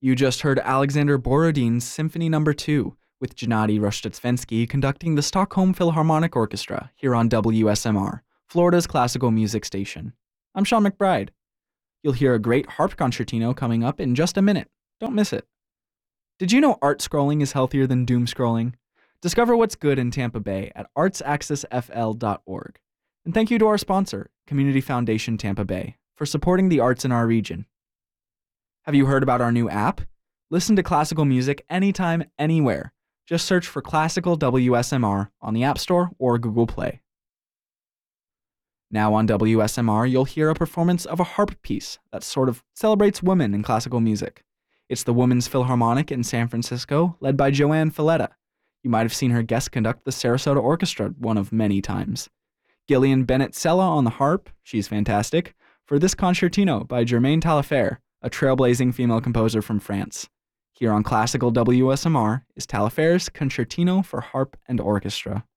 You just heard Alexander Borodin's Symphony No. 2, with Gennady Roshchetsvensky conducting the Stockholm Philharmonic Orchestra here on WSMR, Florida's classical music station. I'm Sean McBride. You'll hear a great harp concertino coming up in just a minute. Don't miss it. Did you know art scrolling is healthier than doom scrolling? Discover what's good in Tampa Bay at artsaccessfl.org. And thank you to our sponsor, Community Foundation Tampa Bay, for supporting the arts in our region. Have you heard about our new app? Listen to classical music anytime, anywhere. Just search for Classical WSMR on the App Store or Google Play. Now on WSMR, you'll hear a performance of a harp piece that sort of celebrates women in classical music. It's the Women's Philharmonic in San Francisco, led by Joanne Filletta. You might have seen her guest conduct the Sarasota Orchestra one of many times. Gillian Bennett Sella on the harp, she's fantastic, for this concertino by Germaine Taillefer, a trailblazing female composer from France. Here on Classical WSMR is Taillefer's Concertino for Harp and Orchestra.